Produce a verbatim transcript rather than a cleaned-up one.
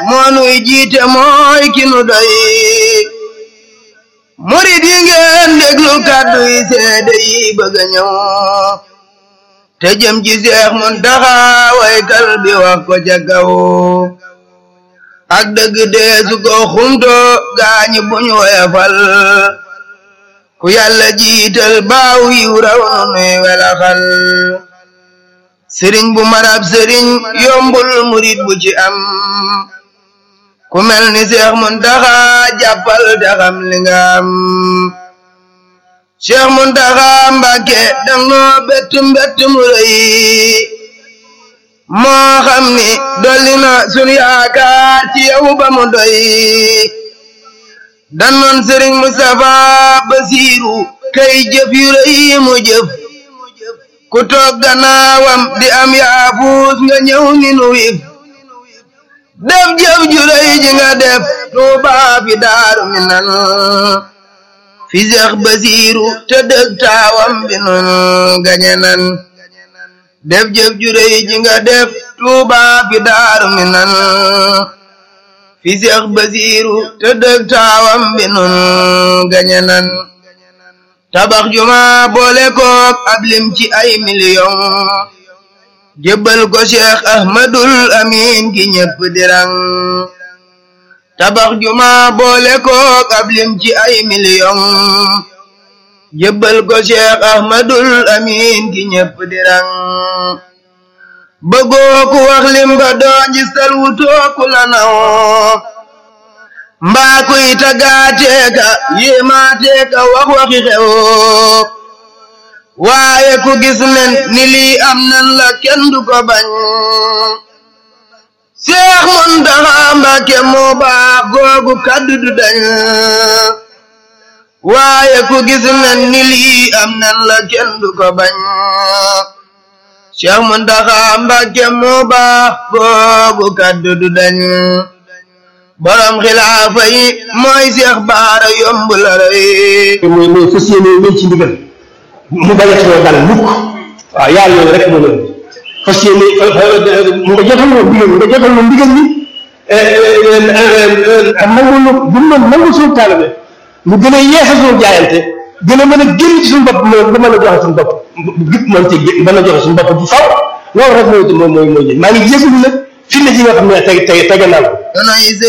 moo nuy jiite mooy ki nu doy murid yi ngeen déglu kàddu yi seede yi bëgg a ñëw te jëm ci Seex Muntaxa waykal bi wax ko ca kaw ak dëgg deesu ko xumto gaañi buñu woyafal ku yàlla jiital baaw yiw raw nu nuy welaxal sëriñ bu marab sëriñ yombul murid bu ci am ku mel ni Seex Muntaxa jàppal te xam li nga am Seex Muntaxa Mbàkke dang noo bett mbett mu rëy moo xam ni dolli na sunu yaakaar ci yow ba mu doy dan noon sëriñ Mustafa Basiiru kay jëf yu rëy mu jëf ku toog gannaawam di am yaafuus nga ñëw ni nu wif def jëf ju rëy ji nga def Tuubaa fi Daaru Minan fi Seex Basiiru te dëgg taawam bi nun gañe nan def jëf ju rëy ji nga def Tuubaa fi Daaru Minan fi Seex Basiiru te dëgg taawam bi nun gañe nan tabax juma boole kook ab lim ci ay million jébbal ko Cheikh Ahmadul Amin ki ñépp dirang tabax juma boole kook ab lim ci ay million jébbal ko Cheikh Ahmadul Amin ki ñépp dirang bëggoo ku wax lim ba doo njistal wutoo ku la naw mbaa kuy tagaateeka yéemaateeka wax waxi xew waaye ku gis nen ni lii am nan la kenn du ko bañ Seex Muntaxa Mbàkke moo baax googu kaddu du dañ waaye ku gis nen ni lii am nan la kenn du ko bañ Seex Muntaxa Mbàkke moo baax googu kaddu du dañ borom xilaafa yi mooy Seex Baara yomb la rëy mooy mooy fas yéene wéy ci ndigal mu bañ a xew dal mukk waaw yàlla loolu rek moo leen fas yéene nga jotal moom ndigal nga jotal moom ndigal ni nangul bu mën nangul suñu taalibe mu gën a yeesal suñu jaayante gën a mën a génn ci suñu bopp ba mën a joxe suñu bopp gépp mën ci mën a joxe suñu bopp bu faw loolu rek mooy mooy mooy mooy maa ngi jégalu nag fi ne ji nga xam ne teg teg tege naa ko